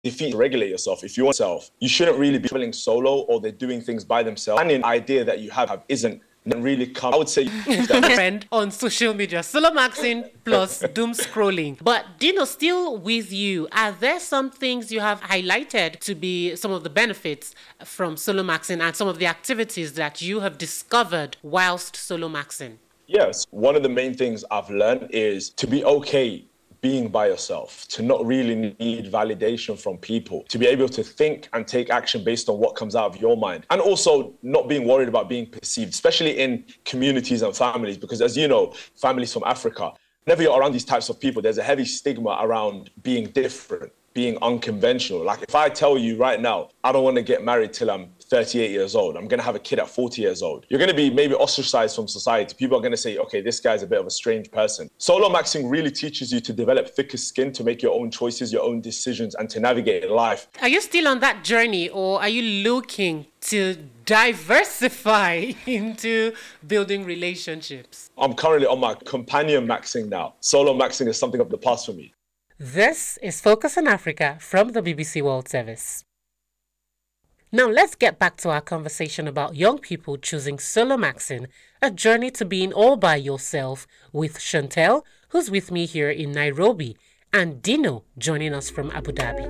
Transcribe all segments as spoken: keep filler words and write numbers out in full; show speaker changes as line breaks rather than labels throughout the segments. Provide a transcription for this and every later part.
defeat to regulate yourself. If you want self, you shouldn't really be traveling solo or they're doing things by themselves. And the idea that you have isn't really come. I would say
friend on social media, solo maxing plus doom scrolling. But Dino, still with you, are there some things you have highlighted to be some of the benefits from solo maxing and some of the activities that you have discovered whilst solo maxing?
Yes, one of the main things I've learned is to be okay being by yourself, to not really need validation from people, to be able to think and take action based on what comes out of your mind. And also not being worried about being perceived, especially in communities and families, because as you know, families from Africa, whenever you're around these types of people, there's a heavy stigma around being different, being unconventional. Like if I tell you right now, I don't want to get married till I'm thirty-eight years old, I'm going to have a kid at forty years old, you're going to be maybe ostracized from society. People are going to say, okay, this guy's a bit of a strange person. Solo maxing really teaches you to develop thicker skin, to make your own choices, your own decisions, and to navigate life.
Are you still on that journey, or are you looking to diversify into building relationships?
I'm currently on my companion maxing now. Solo maxing is something of the past for me.
This is Focus on Africa from the B B C World Service. Now let's get back to our conversation about young people choosing solo maxing, a journey to being all by yourself, with Chantel, who's with me here in Nairobi, and Dino joining us from Abu Dhabi.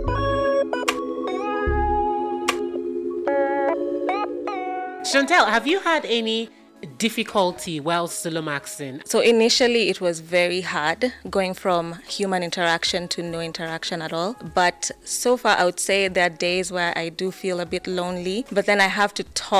Chantel, have you had any difficulty while solo maxing?
So initially it was very hard going from human interaction to no interaction at all. But so far I would say there are days where I do feel a bit lonely, but then I have to talk